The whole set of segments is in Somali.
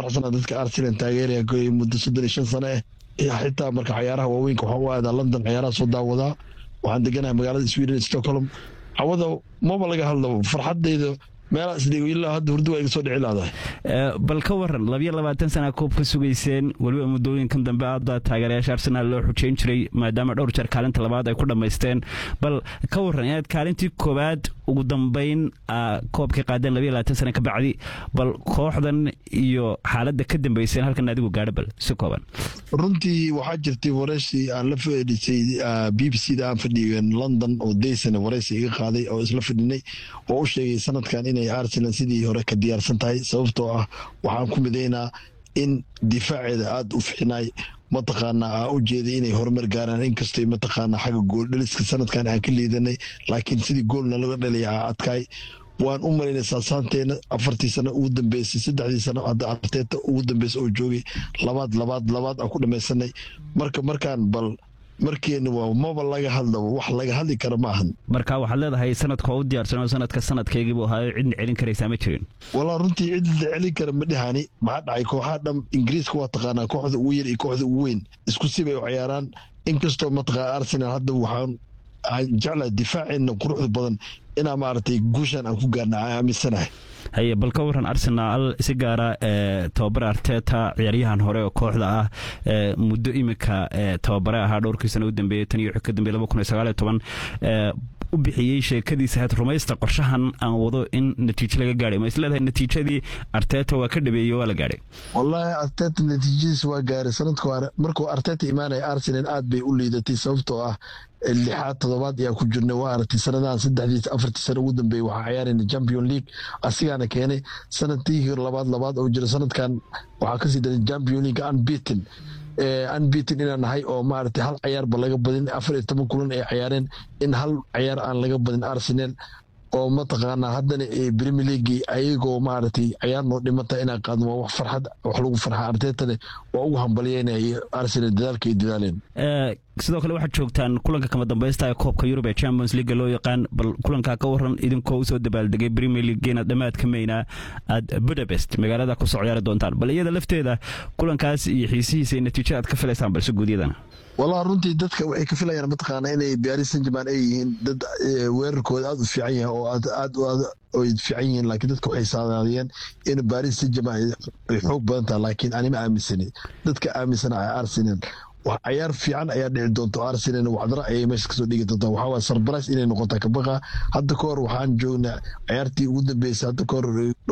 faraxsana dadka Arsenal taageeraya gooy muddo 35 sano xitaa marka ciyaaraha waaweynka waxa uu aadaa London ciyaaraha soo daawada waxaan deganahay magaalada Sweden Stockholm awada ma laga hadlo farxadeyda meela isdiigo ilaa hadda hurdu ay soo dhici laadahay bal ka waran 22 sano koob ka sugayseen waliba muddooyinkan dambe aad taageerayaasha Arsenal loo xujeyn jiray maadaama dhowr jeer kaalinta labaad ay ku dhameysteen bal ka waran inaad kaalintii koobaad ugu dambeyn koobka qaadeen 22 sano ka bacdi bal kooxdan iyo xaaladda ka dambeysay halkan adigu gaadhay bal si kooban runtii waxa jirtay waraysi aan la fadhiisay BBC da aan fadhiyay London oo deysana waraysi iga qaaday oo isla fadhinay oo u sheegay sanadkan inay Arsenal sidii hore ka diyaarsan tahay sababtoo ah waxaan ku mideynaa in difaaceeda aad u fiicnay mataqaana u jeeday inay horumar gaaraan inkastoo mataqaana xagga gool dhaliska sanadkan aan ka liidanay laakiin sidii goolna laga dhalay adkay waan u maleynay saasaanteena 4 sano ugu dambeysay 3 sano hadda Arteta ugu dambeysay oo joogay labaad aan ku dhameysanay markaan bal markeena waa maba laga hadlo wax laga hadli karo ma ahan marka waxa leedahay sanadka u diyaarsan sanadkeygii buu ahaa cid celin karaysa ma jirin wala runtii cid celin kara ma dhahani ma dhacay kooxaha dham Ingiriiska waa taqaana kooxda ugu yar iyo kooxda ugu weyn isku sibay u ciyaaraan inkastoo mataqaa Arsenal hadda waxaan jeclaa difaaceena quruxda badan ina maartay guushan aan ku gaarnaa aaminsanahay haye bal ka waran Arsenal si gaara tababar Arteta ciyaaryahan hore oo kooxda ah muddo imika tababar ah dhowrkii sano u dambeeyay tan iyo ka dambeeyay 2019 u bixiyay sheekadiisa had rumaysta qorshahan aan wado in natiijo laga gaaray ma isleedahay natiijadii Arteta waa ka dhabeeyay waa la gaaray wallahi Arteta natiijadiisa waa gaaray sanadka hore markuu Arteta imaanay Arsenal aad bay u liidatay sababtoo ah lixaad toddobaad ayaa ku jirnay waa aragtay sanadahan 3-4 sano ugu dambeeyay waxa ciyaarayna Champions League asigana keenay sanadkii labaad oo jira sanadkan waxa ka sii daray Champions League unbeaten inaan nahay oo maaragtay hal ciyaar ba laga badin 14 kulan ay ciyaareen in hal ciyaar aan laga badin Arsenal oo mataqaana haddana Premier League ayagoo maaragtay ciyaar noo dhimata inay qaadmo wax farxad wax lagu farxa Arteta oo ugu hambalyeynay Arsenal dadaalka ay dadaaleen sidoo kale waxaad joogtaan kulanka kama dambaysta ee koobka Europe ee Champions League loo yaqaan bal kulanka ka waran idinkoo soo dabaaldegay Premier League dhammaad ka meeyna aad Budapest magaalada ku soo ciyaari doontaan bal iyada lafteeda kulankaas iyo xiisihiisa natiijada aad ka filaysaan bal si guudiyadana والله runtii dadka waxay ka filayaan mataqaana inay Paris Saint-Germain ay yihiin dad weerarkooda aad u fiican yahay oo aad oo fiican yihiin laakiin dadka waxay saadaaliyeen in Paris Saint-Germain ay xoog badan tahay laakiin anima aaminsani dadka aaminsan Arsenal wax ciyaar fiican ayaa dhici doonto Arsenal waxdara ay meesha ka soo dhigi doonto waxa waa surprise inay noqoto ka baqa hadda koor waxaan joognaa ciyaartii ugu dambeysay hadda koor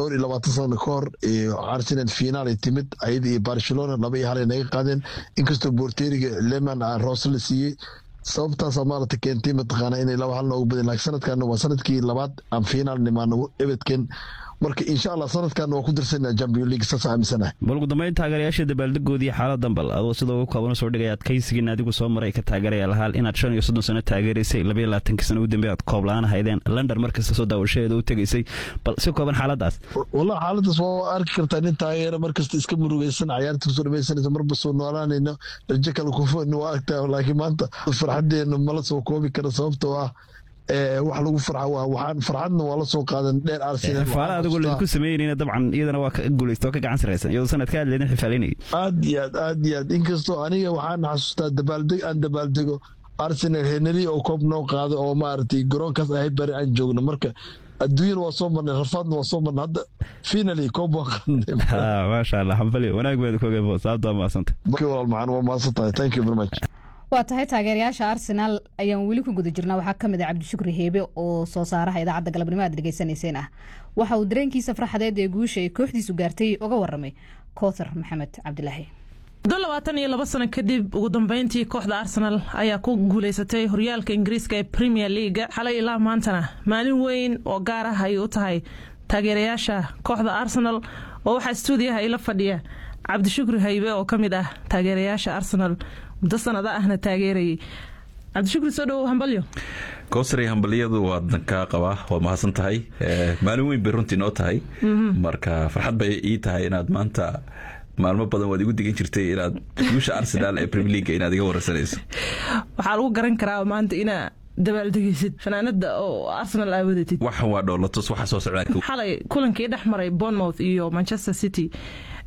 22 sano koor Arsenal final ay timid ayadii Barcelona 2-1 naga qaadeen inkastoo boorteeriga Leman Rose la siiyay sababtaas maarta keentay mataqaana inay 2-1 ugu badin laakiin sanadkan waa sanadkii labaad aan final nimaano Everton marka insha Allah sanadkan waa ku dirsanaa Champions League saas aaminsanahay bal ugu dambeyn taageerayaasha dabaaldegoodii xaaladdan bal adoo sidoo ugu kooban soo dhigay adkaysigiina adigu soo maray ka taageeraya lahaal inaad 35 sano taageereysay 22 sano u dambeeyay aad koob la'aan haydeen London markasta soo daawashadeeda u tagaysay bal si kooban xaaladaas wallahi xaaladaas waa arki kartaa in taageero markasta iska murugaysan ciyaarta soo dhamaysanaysa marba soo noolaanayna rajo kale ku foon waa agtaa laakiin maanta farxadeena ma la soo koobi karo sababtoo ah wax lagu farxo waxaan farxadna waa la soo qaadan dheer Arsenal faala adigu la ku sameeyay dabcan iyadana waa ka guulaysto ka gacan sareysan iyadoo sanadka aad leedahay xifaalinay aad inkastoo aniga waxaan xasuustaa dabaaldego Arsenal Henry oo koob noo qaado oo maartay garoonkaas ay bari aan joogno marka adduunyada waa soo marnay rafaadna waa soo marnay hadda finally koob waa qaaday ma sha Allah xambali wanaag baad ku gabo sababta ma asanta walaal macaan waa maasantahay thank you very much waa tahay taageerayaasha Arsenal ayaan weli ku guda jirnaa waxa kamid ah Cabdishukri Heebe oo soo saaraha idaacadda galabnimo aad dhageysanayseen waxa uu dareenkiisa farxadeed ee guusha ay kooxdiisu gaartay uga waramay Koothar Maxamed Cabdilaahi 22 sano kadib ugu dambeyntii kooxda Arsenal ayaa ku guuleysatay horyaalka Ingiriiska ee Premier League xalay ilaa maantana maalin weyn oo gaar ah ay u tahay taageerayaasha kooxda Arsenal oo waxa stuudiyaha ila fadhiya Cabdishukri Heebe oo kamid ah taageerayaasha Arsenal muddo sanada ahna taageerayay Cabdishukri soo dhaw hambalyo Koothar hambalyadu waa danka qaba waa mahadsan tahay maalin weyn bay runtii noo tahay marka farxad bay ii tahay inaad maanta maalmo badan waad igu digan jirtay inaad guusha Arsenal ee Premier League inaad iga warsanayso waxa lagu garan karaa maanta ina dabaaldegaysid fanaanada oo Arsenal ay wadatid waxa waa dhowlatus waxa soo socda xalay kulankii dhaxmaray Bournemouth iyo Manchester City